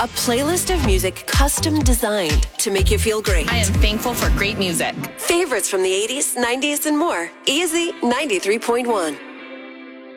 A playlist of music custom designed to make you feel great. I am thankful for great music. Favorites from the 80s, 90s, and more. Easy 93.1.